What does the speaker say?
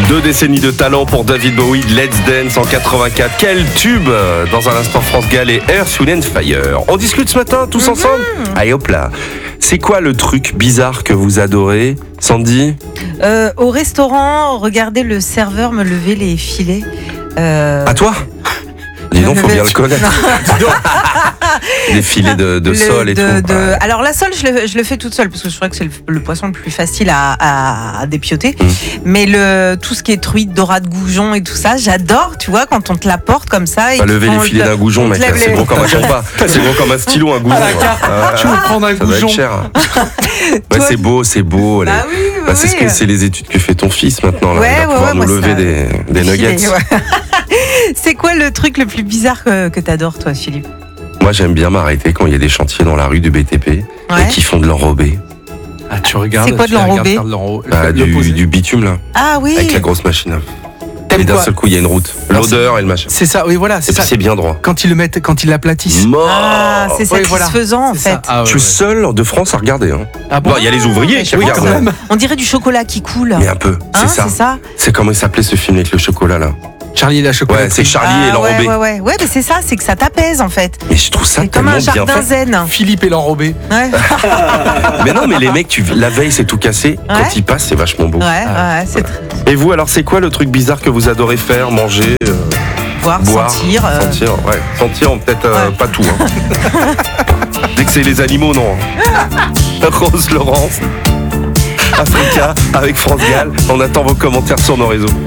2 décennies de talent pour David Bowie, Let's Dance en 84. Quel tube! Dans un instant, France Gall et Earth, Wind & Fire. On discute ce matin, tous ensemble? Allez hop là. C'est quoi le truc bizarre que vous adorez, Sandy? Au restaurant, regarder le serveur me lever les filets. À toi? Dis donc, faut bien le connaître. Les filets de sole et tout. Alors la sole, je le fais toute seule parce que je crois que c'est le poisson le plus facile à dépioter. Mais tout ce qui est truite, dorade, goujon et tout ça, j'adore. Tu vois, quand on te l'apporte comme ça. Pas lever les filets d'un goujon, mec. C'est gros comme un compas. C'est gros comme un stylo, un goujon. Tu veux prendre un goujon? Ça va être cher. Ouais, c'est beau. Bah oui. C'est les études que fait ton fils maintenant. Là. Il va pouvoir nous lever des nuggets. C'est quoi le truc le plus bizarre que t'adores, toi, Philippe? Moi, j'aime bien m'arrêter quand il y a des chantiers dans la rue du BTP et qui font de l'enrobé. Ah, tu regardes? C'est quoi de l'enrobé? Du bitume, là. Ah oui. Avec la grosse machine. Et d'un seul coup, il y a une route. L'odeur et le machin. C'est ça, oui, voilà. Et puis c'est bien droit. Quand ils l'aplatissent. Ah, c'est satisfaisant, en fait. Ah, je suis seul de France à regarder. Ah bon? Il y a les ouvriers qui regardent. On dirait du chocolat qui coule. Mais un peu, c'est ça. C'est comment il s'appelait ce film avec le chocolat, là? Charlie et la chocolaterie. Ouais, c'est Charlie et l'enrobé. Ouais, mais c'est ça, c'est que ça t'apaise en fait. Mais je trouve ça c'est comme un jardin zen. Philippe et l'enrobé. Ouais. Mais non, mais les mecs, la veille, c'est tout cassé. Quand ils passent, c'est vachement beau. Ouais, c'est très... Et vous, alors, c'est quoi le truc bizarre que vous adorez faire, manger, boire, sentir. Sentir, peut-être pas tout. Dès que c'est les animaux, non. Rose Laurence, Africa, avec France Gall. On attend vos commentaires sur nos réseaux.